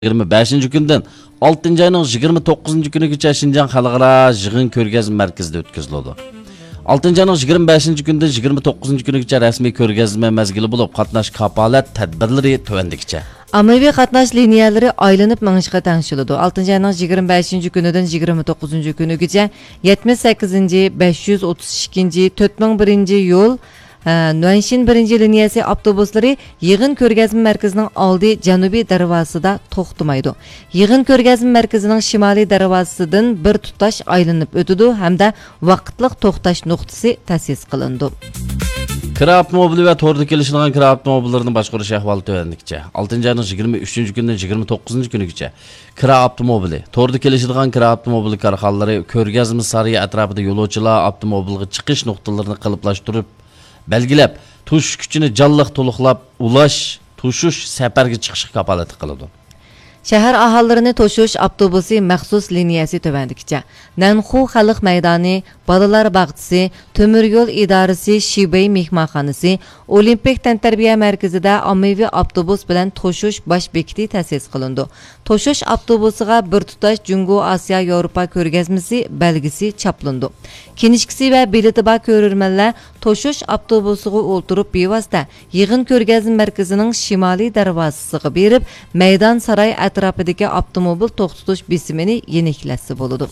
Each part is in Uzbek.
25 gündən 6 ayının 29 günügacha Şinjan Xalqaro yig'in ko'rgazma markazida o'tkaziladi. 6 ayının 25 gündən 29 günügacha rasmiy ko'rgazma mezgili bo'lib, qatnash kapolat tadbirlari tövəndikçe. Ammaviy qatnash liniyalari aylanib mangishga tangshiladi. 6 ayının 25 günidən 29 günügacha 78. 532. 4001 yo'l Nuanshin 1 liniyasi avtobuslari yig'in ko'rgazma markazining oldi janubiy darvozasida to'xtamaydi. Yig'in ko'rgazma markazining shimoliy darvozasidan bir tutash aylanib o'tadi hamda vaqtliq to'xtash nuqtasi ta'sis qilindi. Kira avtomobili va to'g'ri kelishilgan kira avtomobillarini boshqarish ahvoli tövəndikçe. 6 ayının 23 gündən 29 günügacha kira avtomobili, to'g'ri kelishilgan kira avtomobili korxonalari ko'rgazma sari atrofida yo'lovchilar avtomobilga chiqish nuqtalarini qiliblashtirib belgilab, tush kuchini jonliq to'liqlab, tushish safarga chiqish kafolati qiladi. Shahar aholilarini to'shish avtobusi maxsus liniyasi tövəndikçe. Nanxu xalq maydoni, balalar bog'chisi, temir yo'l idorasi, Shibey mehmonxonasi, Olimpik tantarbiya markazida ommaviy avtobus bilan to'shish bosh bekiti ta'sis qilindi. To'shish avtobusiga bir tutash Jungo Osiyo Yevropa ko'rgazmasi belgisi chaplandi. Kinishkisi va bileti bor ko'rurmanlar to'shish avtobusiga o'ltirib bevosita yig'in ko'rgazma markazining shimoliy darvozasiga berib, maydon saroy atrofidagi avtomobil to'xtatish bisimini yeniklasi bo'ladi.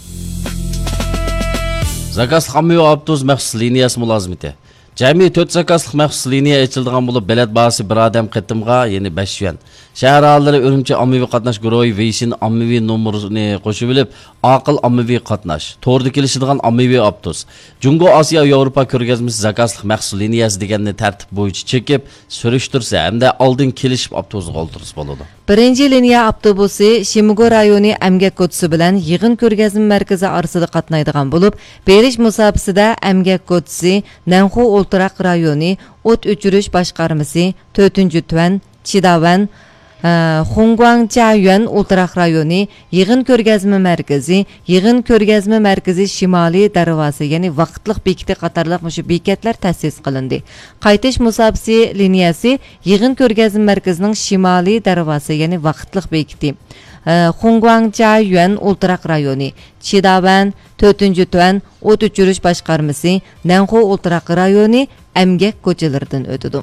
Zakasliq ommaviy avtobus maxsus liniyasi mulozimati. Jami 4 zakasliq maxsus liniya ochilgan bo'lib, bilet bahasi bir odam qitimga yeni 5 yuan. Shahar aholilari Urumchi ommaviy qatnash guruhi Veysin ommaviy nomerini qo'shib bilib, aql ommaviy qatnash, to'g'ri kelishadigan ommaviy avtobus, Jungo Osiyo Yevropa ko'rgazmasi zakasliq maxsus liniyasi deganni tartib bo'yicha chekib, surishtirsa hamda oldin kelishib avtobusga o'ltirsa bo'ladi. Birinchi liniya avtobusi Shimigo rayoni Amgak ko'chasi bilan yig'in ko'rgazma markazi orasida qatnaydigan bo'lib, berish musobaqasida Amgak ko'chasi, Nanxu o'ltiraq rayoni, o't o'chirish boshqarmasi, 4-tuvan, Chidavan, Xongguang-Jiayuan o'ltiraq rayoni, yig'in ko'rgazma markazi shimoliy darvoza, ya'ni vaqtliq bekiti qatorliq mushu bekatlar ta'sis qilindi. Qaytish musobaqasi liniyasi yig'in ko'rgazma markazining shimoliy darvoza, ya'ni vaqtliq bekiti. Xongguang-Jiayuan o'ltiraq rayoni, Chidavan, 4-tuvan, o't o'chirish boshqarmasi, Nanxu o'ltiraq rayoni, Amgak ko'chalaridan o'tadi.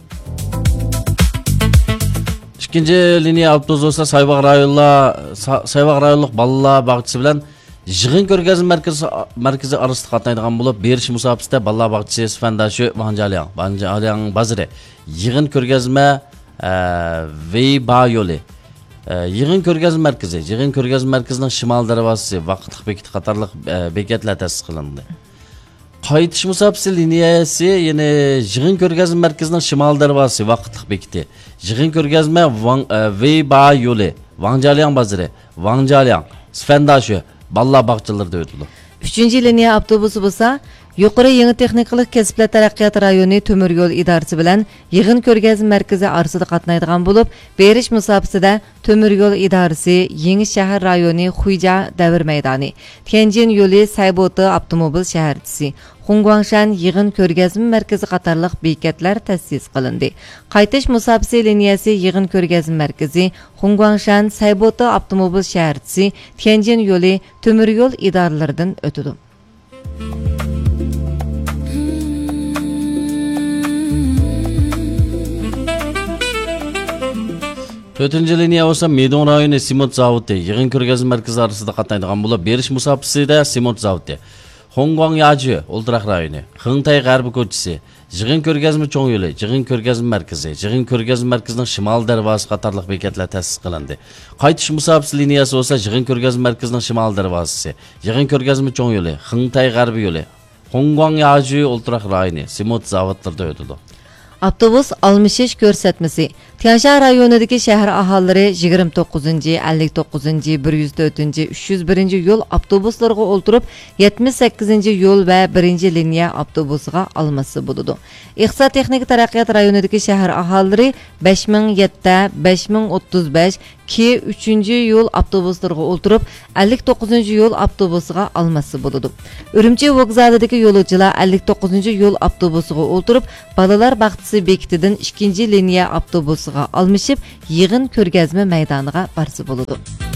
İkinci liniya avtobus olsa Sayvaq rayonluq balalar bog'chisi bilan yig'in ko'rgazma markazi arasida qatnaydigan bo'lib, berish musobaqasida balalar bog'chisi Sfandashi Vanjaliang bazari yig'in ko'rgazma Veyba yo'li yig'in ko'rgazma markazining shimol darvozasi vaqtliq bekit qatorliq bekatlar ta'sis qilindi. Qaytish musobaqasi liniyasi ya'ni yig'in ko'rgazma markazining shimol darvozasi vaqtliq bekiti, yig'in ko'rgazma Veyba yo'li, Vanjaliang bazari, Vanjaliang, Sfandashi balalar bog'chalarida o'tadi. 3-liniya avtobusi bo'lsa, yuqori yangi texnikalik kasblar taraqqiyot rayoni temir yo'l idorasi bilan yig'in ko'rgazma markazi orasida qatnaydigan bo'lib, berish musobaqasida temir yo'l idorasi, Yangi shahar rayoni Xuija davr maydoni, Tianjin yo'li Sayboti avtomobil shaharchisi, Xongguangshan yig'in ko'rgazma markazi qatorliq bekatlar ta'sis qilindi. Qaytish musobaqasi liniyasi yig'in ko'rgazma markazi, Xongguangshan Sayboti avtomobil shaharchisi, Tianjin yo'li temir yo'l idoralaridan o'tadi. To'rtinchi liniya bo'lsa Medon rayoni Simont zavodi yig'in ko'rgazma markazi orasida qatnaydigan bo'lib, berish musobaqasida Simont zavodi, Xongguang-Yaji o'ltiraq rayoni, Xingtay g'arbi ko'chasi, yig'in ko'rgazma cho'ng yo'li, yig'in ko'rgazma markazining shimol darvozasi qatorliq bekatlar ta'sis qilindi. Qaytish musobaqasi liniyasi bo'lsa yig'in ko'rgazma markazining shimol darvozasi, yig'in ko'rgazma cho'ng yo'li, Xingtay g'arbi yo'li, Xongguang-Yaji o'ltiraq rayoni, Simont zavodlarida o'tadi. Avtobus almışış ko'rsatmasi. Tianshan rayonidagi shahar aholilari 29, 59, 104, 301 yo'l avtobuslariga o'ltirib, 78 yo'l va 1-liniya avtobusiga alması bo'ladi. Iqtisod texnik taraqqiyot rayonidagi shahar aholilari 5007, 5035 ki 3-yo'l avtobuslariga o'ltirib, 59 yo'l avtobusiga alması bo'ladi. Urumchi vokzalidagi yo'lovchilar 59 yo'l avtobusiga o'ltirib, balalar bog'chisi bekitidan 2-liniya avtobusi avtobusiga almışıp yığın körgezme meydanıga barsı boludu.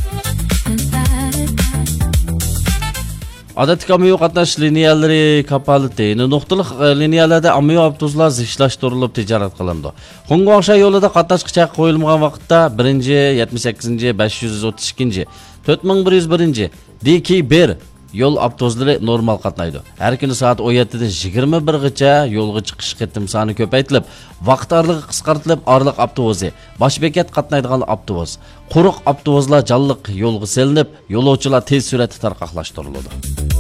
Odatdagi ommaviy qatnash liniyalari kapaliti. Nuqtaliq liniyalarda ommaviy avtobuslar ishlashtirilib tijorat qilindi. Qo'ng'oqsha yo'lida qatnashga chaq qo'yilmagan vaqtda 1-78, 532, 4101, DK1 yo'l avtobuslari normal qatnaydi. Har kuni soat 17 dan 21 gacha yo'lga chiqish qitim soni ko'paytirilib, vaqt oralig'i qisqartirilib, oraliq avtobusi, bosh bekat qatnaydigan avtobus, quruq avtobuslar jonliq yo'lga selinib, yo'lovchilar tez suratda tarqaqlashtiriladi.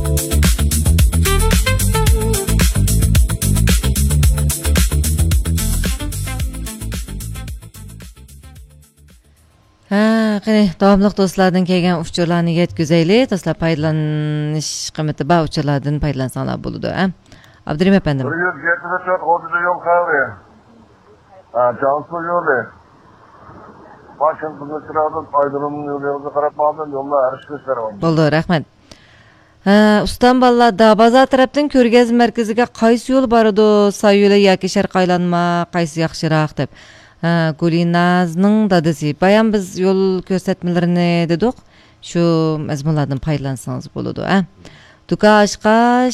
Qani davomliq do'stlardan kelgan uchurlarni yetkazaylik. Do'stlar foydalanish qiymati bor uchurlardan foydalansanlar bo'ladi. Abdurim efendim. 174 Ordu'da yol kaldı. Cansu yolu. Başın kızılçıradın aydınımın yolu karab aldın yolda erişmişler var. Bo'ldi, rahmat. Ustam ballarda bazar tarafdan ko'rgazma markaziga qaysi yo'l bor edi? Soy yo'li yoki sharq aylanma, qaysi yaxshiroq deb. Gulinazning dadasi. Bayan biz yo'l ko'rsatmalarini dedik. Shu mazmunlardan foydalansangiz bo'ladi, Duka ochqash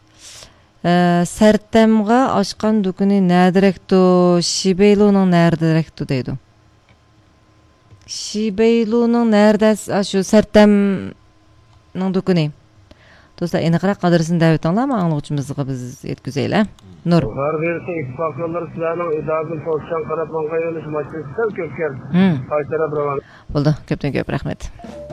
Sartamga ochgan dukuni nerdirekto? Shibeyluning nerdirekto deydi. Shibeyluning nerda shu Sartamning dukuni. Do'stlar, aniqroq adresini davet qilinglar, anglag'uchimizga biz yetkazaylik. Nur. Har birisi ittifoq yo'llari sizlarning idorasidan to'g'ridan qarab, manqa yo'lish mashinasidan ko'p keldi. Qaytarib ravan. Bo'ldi, ko'pdan ko'p rahmat.